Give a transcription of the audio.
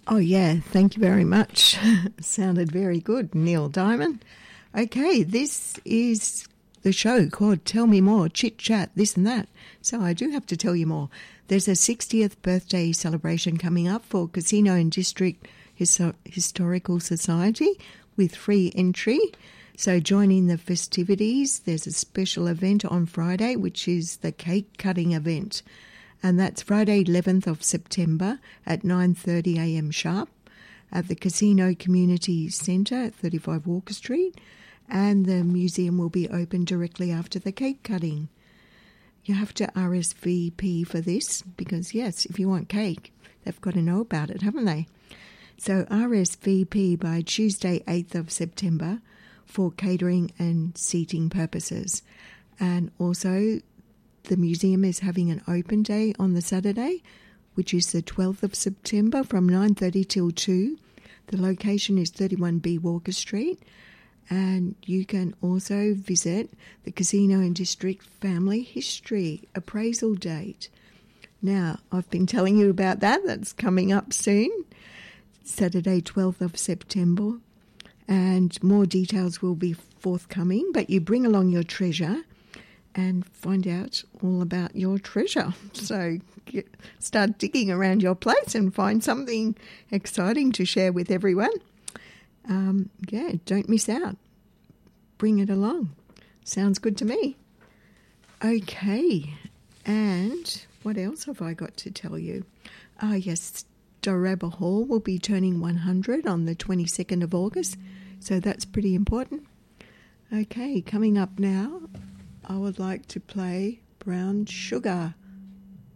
Oh, yeah, thank you very much. Sounded very good, Neil Diamond. Okay, this is the show called Tell Me More, Chit Chat, this and that. So I do have to tell you more. There's a 60th birthday celebration coming up for Casino and District Historical Society with free entry. So joining the festivities, there's a special event on Friday, which is the cake cutting event. And that's Friday 11th of September at 9:30am sharp at the Casino Community Centre at 35 Walker Street, and the museum will be open directly after the cake cutting. You have to RSVP for this because, yes, if you want cake, they've got to know about it, haven't they? So RSVP by Tuesday 8th of September for catering and seating purposes. And also the museum is having an open day on the Saturday, which is the 12th of September from 9:30 till 2. The location is 31B Walker Street. And you can also visit the Casino and District Family History Appraisal Date. Now, I've been telling you about that. That's coming up soon, Saturday 12th of September. And more details will be forthcoming. But you bring along your treasure and find out all about your treasure. So start digging around your place and find something exciting to share with everyone. Don't miss out. Bring it along. Sounds good to me. Okay, and what else have I got to tell you? Yes, Doraba Hall will be turning 100 on the 22nd of August, so that's pretty important. Okay, coming up now, I would like to play Brown Sugar.